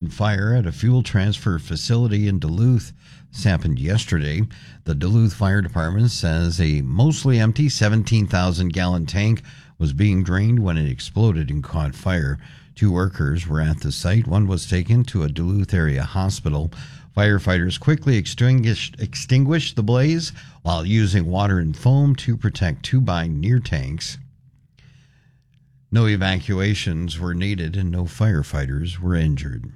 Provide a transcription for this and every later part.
fire at a fuel transfer facility in Duluth. This happened yesterday. The Duluth Fire Department says a mostly empty 17,000-gallon tank was being drained when it exploded and caught fire. 2 workers were at the site. One was taken to a Duluth area hospital. Firefighters quickly extinguished the blaze while using water and foam to protect 2 near tanks. No evacuations were needed and no firefighters were injured.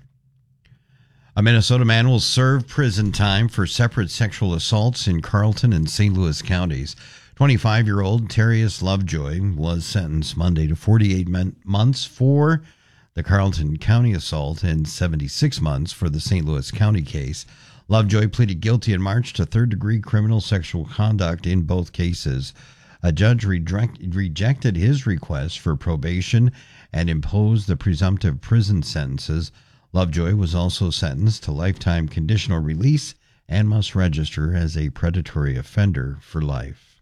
A Minnesota man will serve prison time for separate sexual assaults in Carleton and St. Louis counties. 25-year-old Terrius Lovejoy was sentenced Monday to 48 months for the Carleton County assault and 76 months for the St. Louis County case. Lovejoy pleaded guilty in March to third-degree criminal sexual conduct in both cases. A judge rejected his request for probation and imposed the presumptive prison sentences. Lovejoy was also sentenced to lifetime conditional release and must register as a predatory offender for life.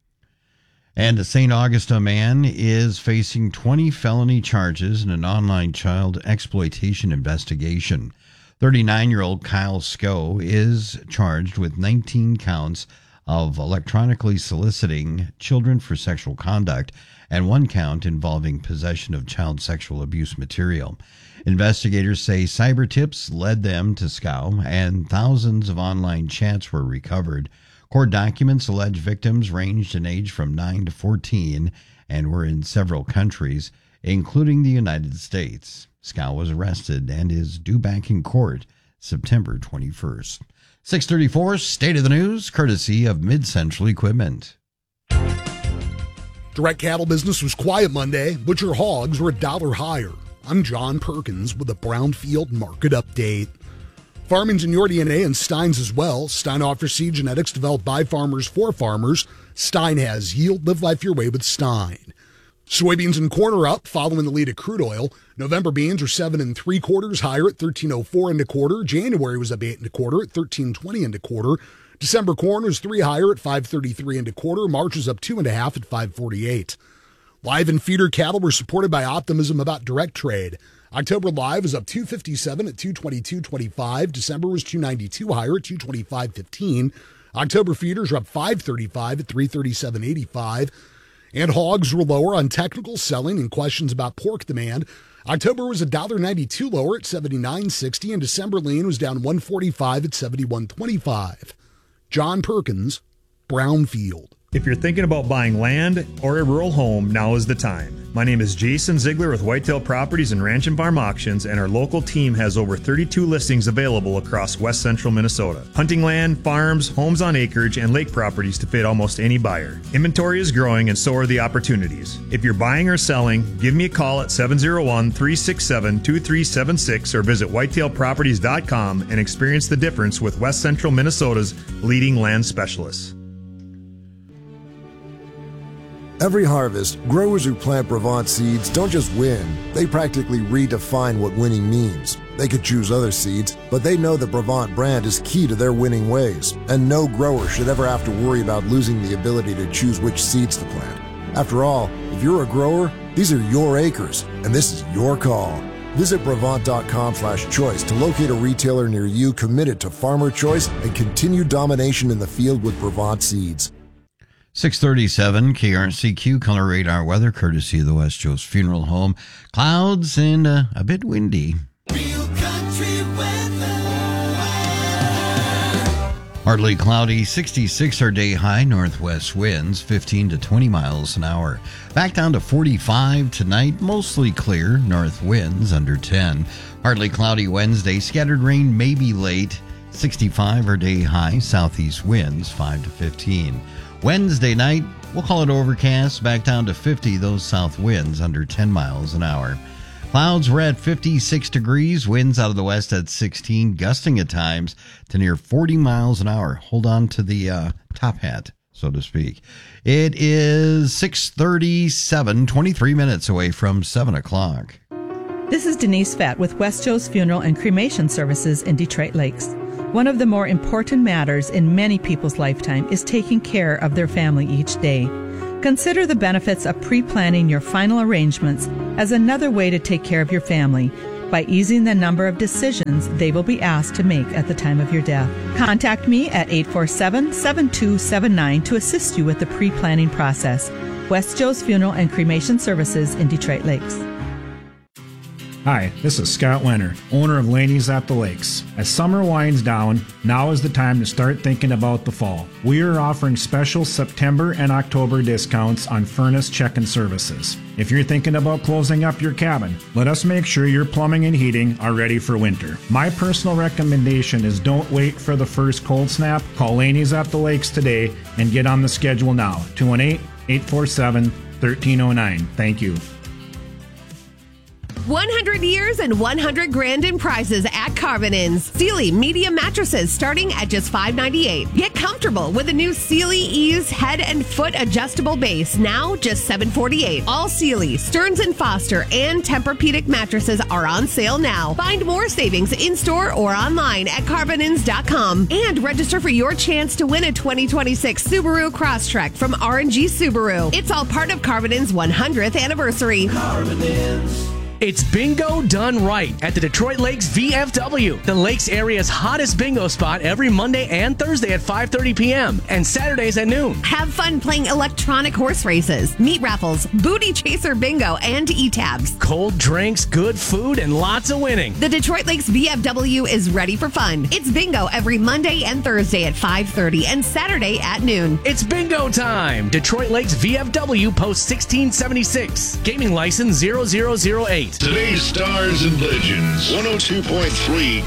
And a St. Augusta man is facing 20 felony charges in an online child exploitation investigation. 39-year-old Kyle Sco is charged with 19 counts of electronically soliciting children for sexual conduct and 1 count involving possession of child sexual abuse material. Investigators say cyber tips led them to Scow, and thousands of online chats were recovered. Court documents allege victims ranged in age from 9 to 14 and were in several countries, including the United States. Scow was arrested and is due back in court September 21st. 6:34, State of the News, courtesy of Mid-Central Equipment. Direct cattle business was quiet Monday. Butcher hogs were $1 higher. I'm John Perkins with a Brownfield market update. Farming's in your DNA and Stein's as well. Stein offers seed genetics developed by farmers for farmers. Stein has yield. Live life your way with Stein. Soybeans and corn are up following the lead of crude oil. November beans are 7 3/4 higher at $13.04 and a quarter. January was up 8 1/4 at $13.20 and a quarter. December corn was 3 higher at $5.33 and a quarter. March was up 2 1/2 at $5.48. Live and feeder cattle were supported by optimism about direct trade. October live was up 257 at 222.25. December was 292 higher at 225.15. October feeders are up 535 at 337.85. And hogs were lower on technical selling and questions about pork demand. October was $1.92 lower at $79.60, and December lean was down $1.45 at $71.25. John Perkins, Brownfield. If you're thinking about buying land or a rural home, now is the time. My name is Jason Ziegler with Whitetail Properties and Ranch and Farm Auctions, and our local team has over 32 listings available across west central Minnesota. Hunting land, farms, homes on acreage, and lake properties to fit almost any buyer. Inventory is growing and so are the opportunities. If you're buying or selling, give me a call at 701-367-2376 or visit whitetailproperties.com and experience the difference with west central Minnesota's leading land specialists. Every harvest, growers who plant Brevant seeds don't just win, they practically redefine what winning means. They could choose other seeds, but they know the Brevant brand is key to their winning ways, and no grower should ever have to worry about losing the ability to choose which seeds to plant. After all, if you're a grower, these are your acres, and this is your call. Visit Brevant.com/choice to locate a retailer near you committed to farmer choice and continued domination in the field with Brevant seeds. 6:37 KRCQ color radar weather, courtesy of the West Joe's Funeral Home. Clouds and a bit windy. Real country weather. Partly cloudy, 66 our day high, northwest winds 15 to 20 miles an hour. Back down to 45 tonight, mostly clear, north winds under 10. Partly cloudy Wednesday, scattered rain maybe late, 65 our day high, southeast winds 5 to 15. Wednesday night, we'll call it overcast, back down to 50, those south winds under 10 miles an hour. Clouds were at 56 degrees, winds out of the west at 16, gusting at times to near 40 miles an hour. Hold on to the top hat, so to speak. It is 6:37, 23 minutes away from 7 o'clock. This is Denise Fett with West Joe's Funeral and Cremation Services in Detroit Lakes. One of the more important matters in many people's lifetime is taking care of their family each day. Consider the benefits of pre-planning your final arrangements as another way to take care of your family by easing the number of decisions they will be asked to make at the time of your death. Contact me at 847-7279 to assist you with the pre-planning process. West Joe's Funeral and Cremation Services in Detroit Lakes. Hi, this is Scott Leonard, owner of Laney's at the Lakes. As summer winds down, now is the time to start thinking about the fall. We are offering special September and October discounts on furnace check-in services. If you're thinking about closing up your cabin, let us make sure your plumbing and heating are ready for winter. My personal recommendation is don't wait for the first cold snap. Call Laney's at the Lakes today and get on the schedule now. 218-847-1309. Thank you. 100 years and 100 grand in prizes at Carvin Inns. Sealy medium mattresses starting at just $598. Get comfortable with the new Sealy Ease head and foot adjustable base, now just $748. All Sealy, Stearns & Foster, and Tempur-Pedic mattresses are on sale now. Find more savings in-store or online at carvinins.com and register for your chance to win a 2026 Subaru Crosstrek from R&G Subaru. It's all part of Carvin Inns' 100th anniversary. Carvin Inns. It's bingo done right at the Detroit Lakes VFW, the Lakes area's hottest bingo spot every Monday and Thursday at 5:30 p.m. and Saturdays at noon. Have fun playing electronic horse races, meat raffles, booty chaser bingo, and e-tabs. Cold drinks, good food, and lots of winning. The Detroit Lakes VFW is ready for fun. It's bingo every Monday and Thursday at 5:30 and Saturday at noon. It's bingo time. Detroit Lakes VFW, Post 1676. Gaming license 0008. Today's Stars and Legends, 102.3